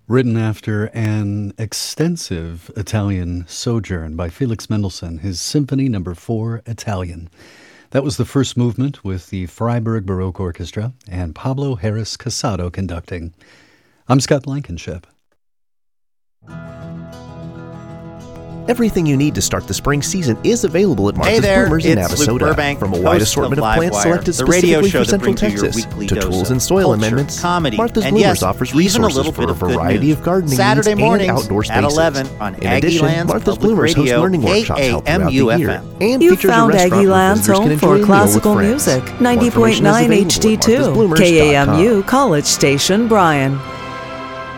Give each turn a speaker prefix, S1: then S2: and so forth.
S1: Written after an extensive Italian sojourn by Felix Mendelssohn, his Symphony No. 4 Italian. That was the first movement with the Freiburg Baroque Orchestra and Pablo Harris Casado conducting. I'm Scott Blankenship.
S2: Everything you need to start the spring season is available at Martha's Bloomers in Navasota. From a wide assortment of plants selected specifically for Central Texas, to tools and soil amendments, Martha's Bloomers offers resources for a variety of gardening needs and outdoor spaces.
S3: At 11 on
S2: in addition,
S3: Aggieland's
S2: Martha's
S3: Public
S2: Bloomers hosts
S3: Radio,
S2: learning workshops held throughout the year, and
S4: You
S2: features a
S4: found
S2: restaurant where
S4: Aggieland's
S2: visitors can
S4: home
S2: enjoy
S4: for
S2: a meal
S4: classical
S2: with friends.
S4: music.
S2: More information is
S4: 90.9
S2: available at
S4: HD2,
S2: marthasbloomers.com.
S4: KAMU College Station, Bryan.